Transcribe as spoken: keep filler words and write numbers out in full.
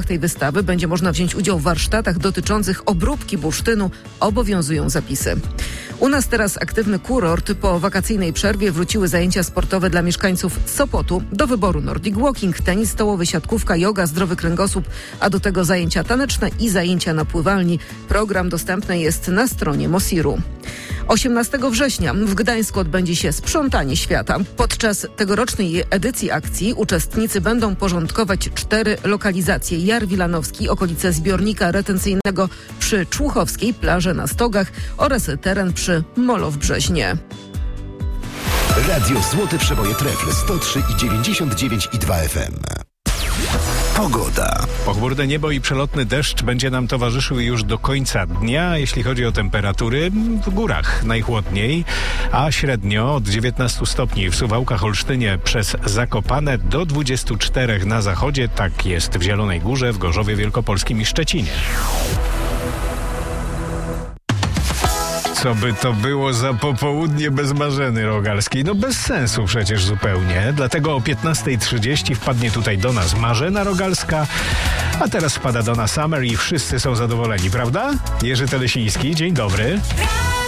tej wystawy będzie można wziąć udział w warsztatach dotyczących obróbki bursztynu. Obowiązują zapisy. U nas teraz aktywny kurort. Po wakacyjnej przerwie wróciły zajęcia sportowe dla mieszkańców Sopotu. Do wyboru Nordic Walking, tenis stołowy, siatkówka, joga, zdrowy kręgosłup, a do tego zajęcia taneczne i zajęcia na pływalni. Program dostępny jest na stronie Mosiru. osiemnastego września w Gdańsku odbędzie się Sprzątanie Świata. Podczas tegorocznej edycji akcji uczestnicy będą porządkować cztery lokalizacje: Jar Wilanowski, okolice zbiornika retencyjnego przy Człuchowskiej, plaże na Stogach oraz teren przy Molo w Brzeźnie. Radio Złote Przeboje Trefl sto trzy i dziewięćdziesiąt dziewięć i dwa F M. Pogoda. Pochmurne niebo i przelotny deszcz będzie nam towarzyszył już do końca dnia. Jeśli chodzi o temperatury, w górach najchłodniej, a średnio od dziewiętnastu stopni w Suwałkach, Olsztynie przez Zakopane do dwudziestu czterech na zachodzie. Tak jest w Zielonej Górze, w Gorzowie Wielkopolskim i Szczecinie. Co by to było za popołudnie bez Marzeny Rogalskiej? No bez sensu przecież zupełnie. Dlatego o piętnastej trzydzieści wpadnie tutaj do nas Marzena Rogalska, a teraz wpada do nas Summer i wszyscy są zadowoleni, prawda? Jerzy Telesiński, dzień dobry.